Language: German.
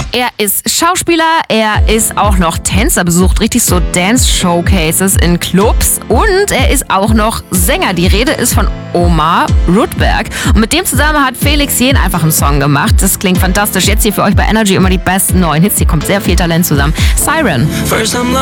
Er ist Schauspieler, er ist auch noch Tänzer, besucht richtig so Dance-Showcases in Clubs und er ist auch noch Sänger. Die Rede ist von Omar Rudberg und mit dem zusammen hat Felix Jähn einfach einen Song gemacht. Das klingt fantastisch. Jetzt hier für euch bei Energy immer die besten neuen Hits. Hier kommt sehr viel Talent zusammen. Siren.